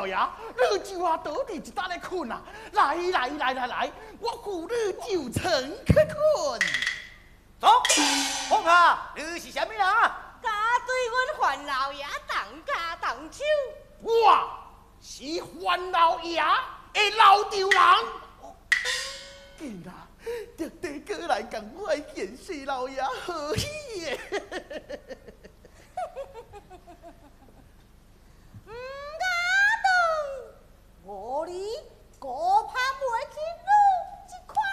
老爷，你就话倒地一搭咧困啊！来，我扶你就床去困。 走，放下，你是啥物人？ 敢对阮范老爷动家动手？ 我是范老爷的老丈人。见啊，特地过来共我见识老爷贺喜耶！ 唔敢动，我哩高攀袂起你这款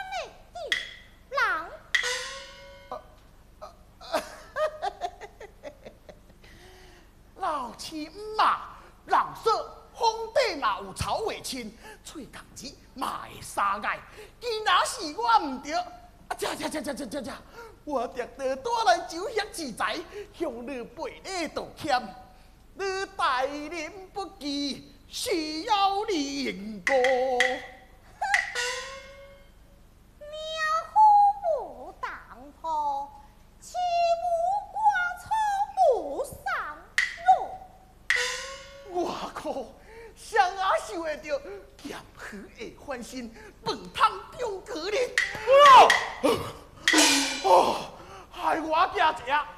的人。 老亲嘛，人说皇帝嘛有草为亲，喙角子嘛会沙眼。今仔是我唔对，这，我特地带来酒席自在，向你赔礼道歉。你待人不济，需要你应过。 苗虎不当坡，岂无瓜草不上路。 我靠！谁也想会到咸鱼会翻身，饭汤中隔日。害我惊一下，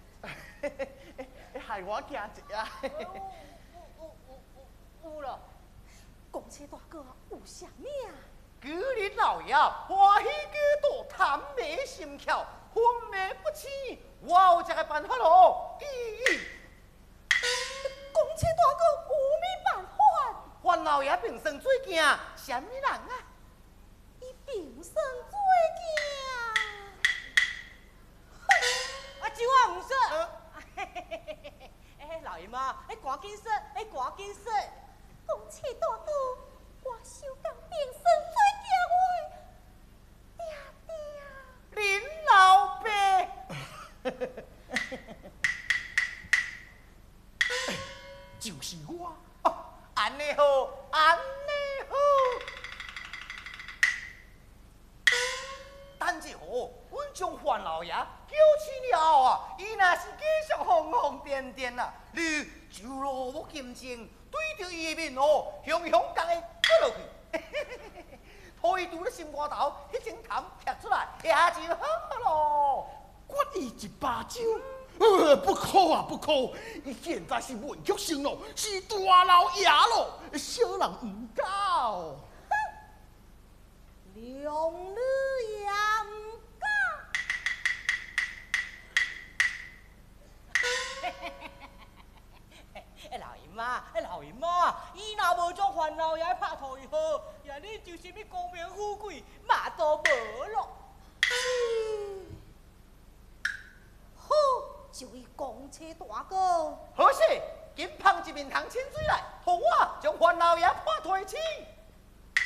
害我惊一下。 有了，公车大哥有啥物啊？ 今日老爷欢喜几多，贪美心巧，分美不清，我有一个办法咯。 公车大哥有咩办法？ 范老爷平生最惊啥物人啊？ 伊平生最惊。啊，酒啊唔说。老爷妈，赶紧说，赶紧说。公车大哥，我想讲平生最惊我的爹爹。 林老伯。 就是我。 安尼好，安尼好。等一下，阮将范老爷叫起了后啊，伊若是继续疯疯癫癫啊，你就若无金睛，对着伊的面哦，凶凶共的过落去，拖伊拄咧心肝头，迄种痰踢出来，也就好咯。 我伊一巴掌。不可啊，不可！伊现在是文曲星咯，是大老爷咯，小人唔够。 量你也唔敢。老爷妈，伊若无将范老爷拍头以后，呀，你就什么功名富贵嘛都无咯。好。就以公车大哥， 好势，紧捧一面汤清水来，互我将范老爷拍退去。